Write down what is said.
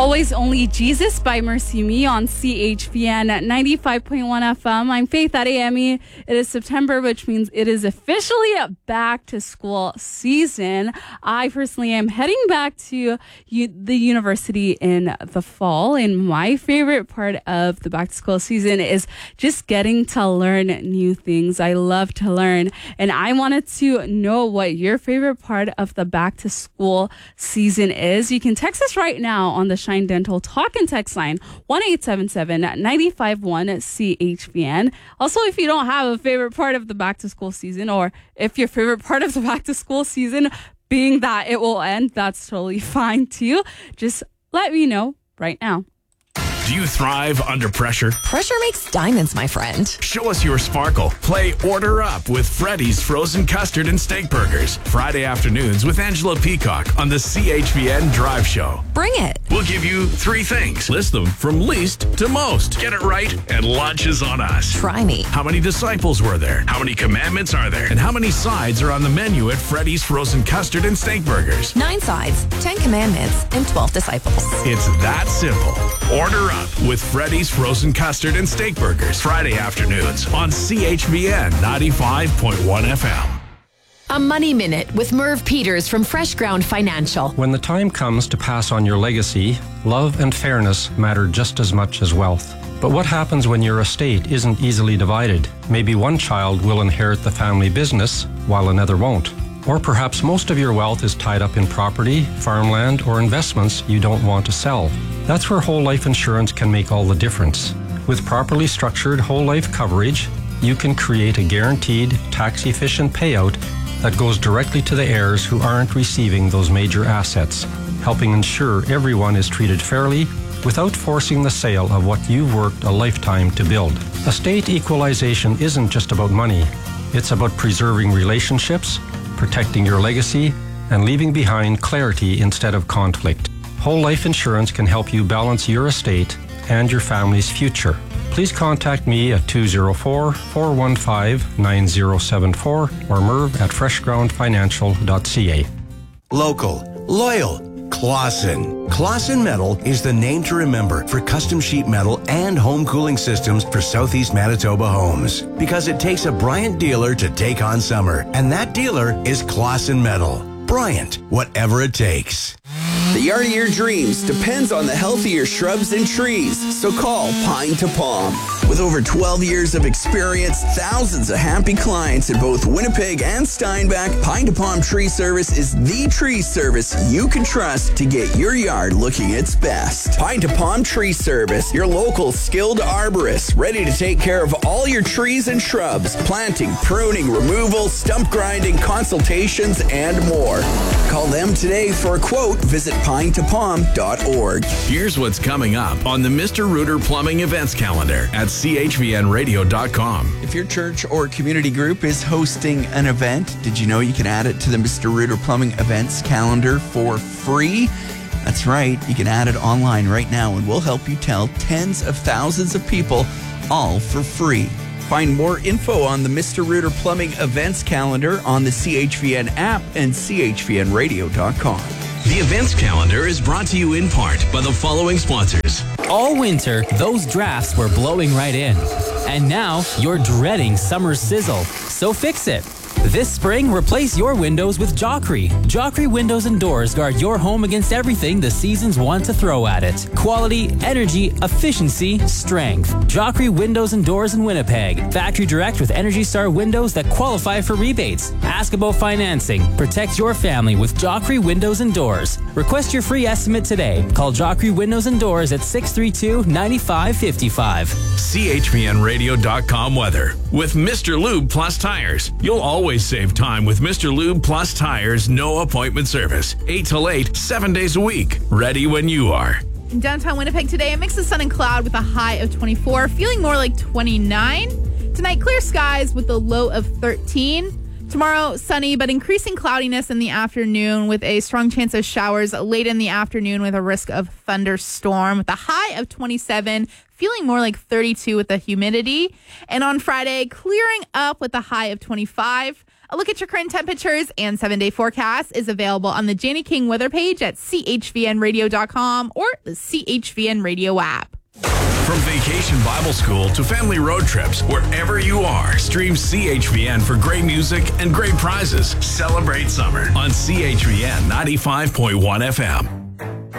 Always Only Jesus by Mercy Me on CHVN 95.1 FM. I'm Faith Adeyemi. It is September, which means it is officially back to school season. I personally am heading back to the university in the fall, and my favorite part of the back to school season is just getting to learn new things. I love to learn, and I wanted to know what your favorite part of the back to school season is. You can text us right now on the Shine Dental Talk and Text line 1-877-951-CHVN. Also, if you don't have a favorite part of the back to school season, or if your favorite part of the back to school season being that it will end, that's totally fine too. Just let me know right now. Do you thrive under pressure? Pressure makes diamonds, my friend. Show us your sparkle. Play Order Up with Freddy's Frozen Custard and Steak Burgers. Friday afternoons with Angela Peacock on the CHVN Drive Show. Bring it. We'll give you 3 things. List them from least to most. Get it right, and lunch is on us. Try me. How many disciples were there? How many commandments are there? And how many sides are on the menu at Freddy's Frozen Custard and Steak Burgers? 9 sides, 10 commandments, and 12 disciples. It's that simple. Order Up with Freddy's Frozen Custard and Steak Burgers. Friday afternoons on CHVN 95.1 FM. A Money Minute with Merv Peters from Fresh Ground Financial. When the time comes to pass on your legacy, love and fairness matter just as much as wealth. But what happens when your estate isn't easily divided? Maybe one child will inherit the family business while another won't. Or perhaps most of your wealth is tied up in property, farmland, or investments you don't want to sell. That's where whole life insurance can make all the difference. With properly structured whole life coverage, you can create a guaranteed, tax-efficient payout that goes directly to the heirs who aren't receiving those major assets, helping ensure everyone is treated fairly without forcing the sale of what you've worked a lifetime to build. Estate equalization isn't just about money. It's about preserving relationships, protecting your legacy, and leaving behind clarity instead of conflict. Whole life insurance can help you balance your estate and your family's future. Please contact me at 204-415-9074 or Merv at freshgroundfinancial.ca. Local, loyal, Clausen. Clausen Metal is the name to remember for custom sheet metal and home cooling systems for Southeast Manitoba homes. Because it takes a Bryant dealer to take on summer, and that dealer is Clausen Metal. Bryant, whatever it takes. The yard of your dreams depends on the health of your shrubs and trees, so call Pine to Palm. With over 12 years of experience, thousands of happy clients in both Winnipeg and Steinbach, Pine to Palm Tree Service is the tree service you can trust to get your yard looking its best. Pine to Palm Tree Service, your local skilled arborist, ready to take care of all your trees and shrubs, planting, pruning, removal, stump grinding, consultations, and more. Call them today for a quote. Visit pinetopalm.org. Here's what's coming up on the Mr. Rooter Plumbing events calendar at chvnradio.com. If your church or community group is hosting an event, did you know you can add it to the Mr. Rooter Plumbing events calendar for free? That's right. You can add it online right now, and we'll help you tell tens of thousands of people, all for free. Find more info on the Mr. Rooter Plumbing events calendar on the CHVN app and chvnradio.com. The events calendar is brought to you in part by the following sponsors. All winter, those drafts were blowing right in. And now, you're dreading summer sizzle. So fix it. This spring, replace your windows with Joffrey. Joffrey Windows and Doors guard your home against everything the seasons want to throw at it. Quality, energy, efficiency, strength. Joffrey Windows and Doors in Winnipeg. Factory direct with Energy Star windows that qualify for rebates. Ask about financing. Protect your family with Joffrey Windows and Doors. Request your free estimate today. Call Joffrey Windows and Doors at 632-9555. CHVNradio.com weather. With Mr. Lube Plus Tires, you'll always save time with Mr. Lube Plus Tires no appointment service. 8 till 8, 7 days a week. Ready when you are. In downtown Winnipeg today, a mix of sun and cloud with a high of 24, feeling more like 29. Tonight, clear skies with a low of 13. Tomorrow, sunny but increasing cloudiness in the afternoon with a strong chance of showers late in the afternoon with a risk of thunderstorm with a high of 27, feeling more like 32 with the humidity. And on Friday, clearing up with a high of 25. A look at your current temperatures and 7-day forecast is available on the Janie King weather page at chvnradio.com or the CHVN Radio app. From Vacation Bible School to family road trips, wherever you are, stream CHVN for great music and great prizes. Celebrate summer on CHVN 95.1 FM.